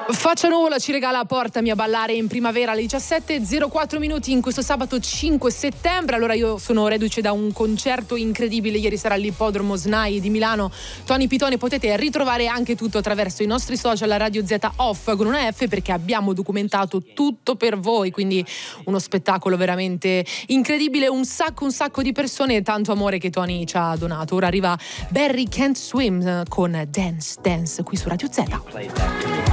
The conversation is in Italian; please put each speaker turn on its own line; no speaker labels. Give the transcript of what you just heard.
Faccia Nuvola ci regala Portami a ballare in primavera alle 17:04 in questo sabato 5 settembre. Allora, io sono reduce da un concerto incredibile ieri sera all'ippodromo SNAI di Milano. Tony Pitone, potete ritrovare anche tutto attraverso i nostri social, la Radio Z Off con una F, perché abbiamo documentato tutto per voi, quindi uno spettacolo veramente incredibile, un sacco di persone e tanto amore che Tony ci ha donato. Ora arriva Barry Can't Swim con Dance Dance qui su Radio Z.